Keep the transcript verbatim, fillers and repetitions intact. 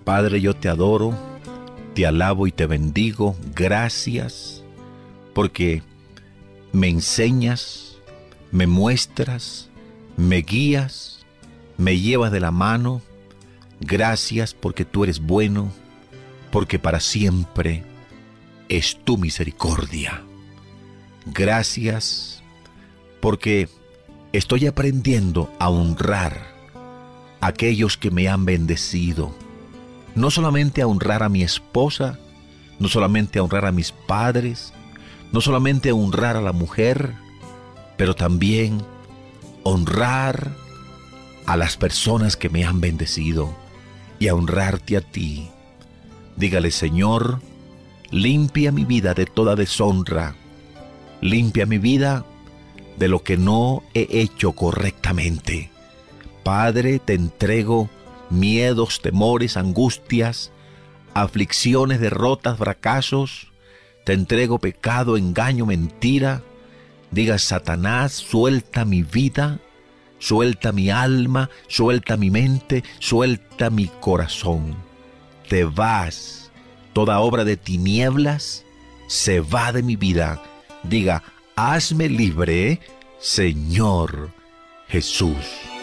Padre, yo te adoro, te alabo y te bendigo. Gracias porque me enseñas, me muestras, me guías, me llevas de la mano. Gracias porque tú eres bueno, porque para siempre es tu misericordia. Gracias porque estoy aprendiendo a honrar a aquellos que me han bendecido. No solamente a honrar a mi esposa, no solamente a honrar a mis padres, no solamente a honrar a la mujer, pero también honrar a las personas que me han bendecido y a honrarte a ti. Dígale: Señor, limpia mi vida de toda deshonra, limpia mi vida de lo que no he hecho correctamente. Padre, te entrego miedos, temores, angustias, aflicciones, derrotas, fracasos. Te entrego pecado, engaño, mentira. Diga: Satanás, suelta mi vida, suelta mi alma, suelta mi mente, suelta mi corazón. Te vas. Toda obra de tinieblas se va de mi vida. Diga: hazme libre, Señor Jesús.